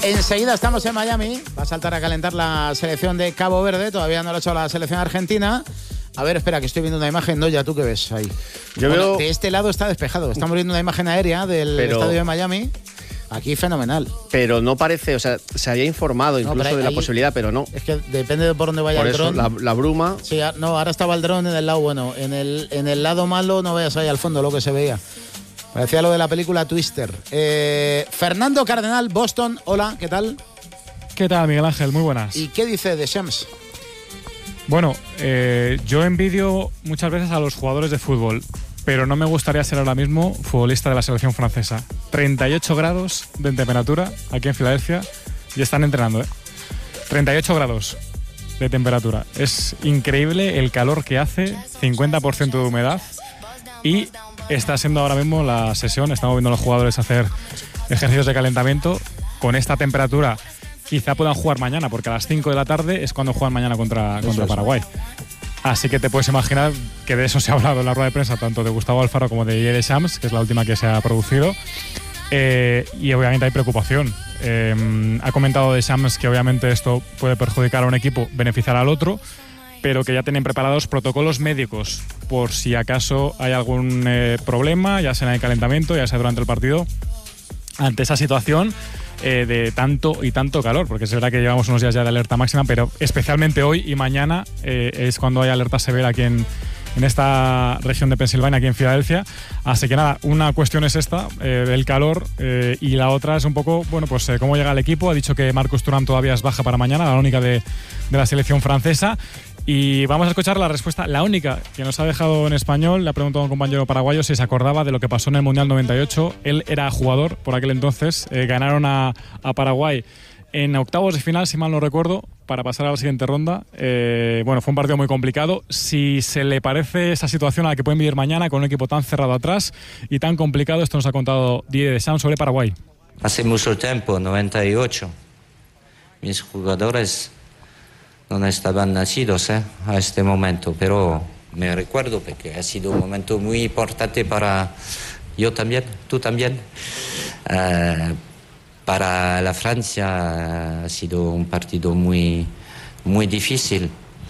Enseguida estamos en Miami. Va a saltar a calentar la selección de Cabo Verde. Todavía no lo ha hecho la selección argentina. A ver, espera, que estoy viendo una imagen. No, ya tú, ¿qué ves ahí? Yo veo... De este lado está despejado. Estamos viendo una imagen aérea del estadio de Miami. Aquí fenomenal. Pero no parece, o sea, se había informado incluso de la posibilidad, pero no. Es que depende de por dónde vaya el dron. La bruma. Sí, no, ahora estaba el dron en el lado bueno. En el lado malo no veas ahí al fondo lo que se veía. Parecía lo de la película Twister. Fernando Cardenal, Boston. Hola, ¿qué tal? ¿Qué tal, Miguel Ángel? Muy buenas. ¿Y qué dice Deschamps? Bueno, yo envidio muchas veces a los jugadores de fútbol, pero no me gustaría ser ahora mismo futbolista de la selección francesa. 38 grados de temperatura aquí en Filadelfia y están entrenando, 38 grados de temperatura. Es increíble el calor que hace, 50% de humedad, y está siendo ahora mismo la sesión. Estamos viendo a los jugadores hacer ejercicios de calentamiento con esta temperatura. Quizá puedan jugar mañana, porque a las 5 de la tarde es cuando juegan mañana contra Paraguay. Así que te puedes imaginar que de eso se ha hablado en la rueda de prensa, tanto de Gustavo Alfaro como de Didier Deschamps, que es la última que se ha producido. Y obviamente hay preocupación. Ha comentado Deschamps que obviamente esto puede perjudicar a un equipo, beneficiar al otro, pero que ya tienen preparados protocolos médicos por si acaso hay algún problema, ya sea en el calentamiento, ya sea durante el partido, ante esa situación de tanto y tanto calor, porque es verdad que llevamos unos días ya de alerta máxima, pero especialmente hoy y mañana es cuando hay alerta severa aquí en esta región de Pensilvania, aquí en Filadelfia. Así que nada, una cuestión es esta, del calor, y la otra es un poco, bueno, pues cómo llega el equipo. Ha dicho que Marcus Thuram todavía es baja para mañana, la única de la selección francesa. Y vamos a escuchar la respuesta, la única que nos ha dejado en español. Le ha preguntado a un compañero paraguayo si se acordaba de lo que pasó en el Mundial 98. Él era jugador por aquel entonces. Ganaron a Paraguay en octavos de final, si mal no recuerdo, para pasar a la siguiente ronda. Bueno, fue un partido muy complicado. Si se le parece esa situación a la que pueden vivir mañana con un equipo tan cerrado atrás y tan complicado, esto nos ha contado Didier Deschamps sobre Paraguay. Hace mucho tiempo, 98, mis jugadores no estaban nacidos a este momento, pero me recuerdo porque ha sido un momento muy importante para yo también, tú también. Para la Francia ha sido un partido muy, muy difícil.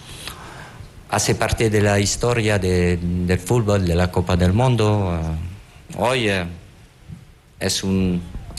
Hace parte de la historia del fútbol, de la Copa del Mundo. Hoy es un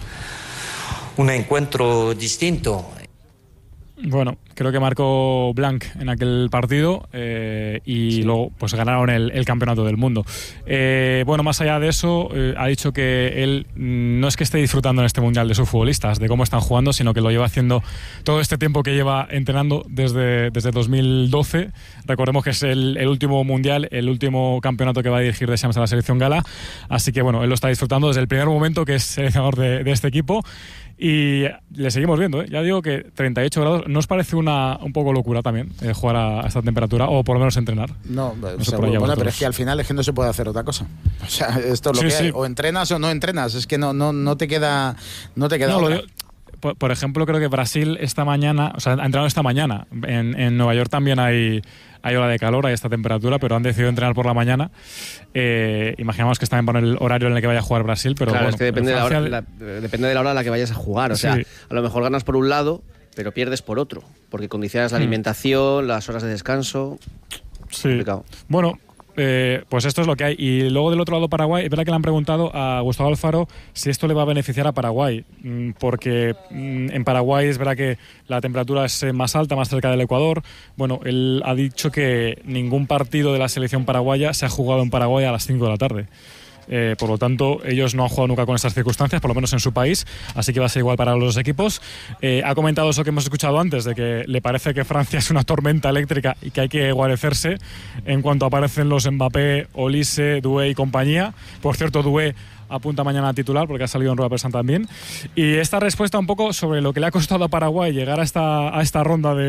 encuentro distinto. Bueno, creo que marcó Blanc en aquel partido y sí, luego pues ganaron el campeonato del mundo. Bueno, más allá de eso, ha dicho que él no es que esté disfrutando en este mundial de sus futbolistas, de cómo están jugando, sino que lo lleva haciendo todo este tiempo que lleva entrenando desde 2012. Recordemos que es el último mundial, el último campeonato que va a dirigir Deschamps a la selección gala. Así que bueno, él lo está disfrutando desde el primer momento que es seleccionador de este equipo. Y le seguimos viendo, Ya digo que 38 grados, ¿no os parece un poco locura también jugar a esta temperatura, o por lo menos entrenar? No, pero es que al final es que no se puede hacer otra cosa. O sea, esto es lo que hay. O entrenas o no entrenas, es que no te queda otra. Por ejemplo, creo que Brasil esta mañana, o sea, ha entrenado esta mañana. En Nueva York también hay ola de calor, hay esta temperatura, pero han decidido entrenar por la mañana. Imaginamos que está en el horario en el que vaya a jugar Brasil, pero claro, bueno, es que depende de la hora a la que vayas a jugar. O sea, a lo mejor ganas por un lado, pero pierdes por otro, porque condicionas la alimentación, las horas de descanso. Sí. Complicado. Bueno, pues esto es lo que hay. Y luego del otro lado Paraguay, es verdad que le han preguntado a Gustavo Alfaro si esto le va a beneficiar a Paraguay, porque en Paraguay es verdad que la temperatura es más alta, más cerca del Ecuador. Bueno, él ha dicho que ningún partido de la selección paraguaya se ha jugado en Paraguay a las 5 de la tarde. Por lo tanto, ellos no han jugado nunca con estas circunstancias, por lo menos en su país, así que va a ser igual para los dos equipos. Ha comentado eso que hemos escuchado antes, de que le parece que Francia es una tormenta eléctrica y que hay que guarecerse en cuanto aparecen los Mbappé, Olise, Doué y compañía. Por cierto, Doué apunta mañana a titular porque ha salido en rueda de prensa también. Y esta respuesta un poco sobre lo que le ha costado a Paraguay llegar a esta ronda de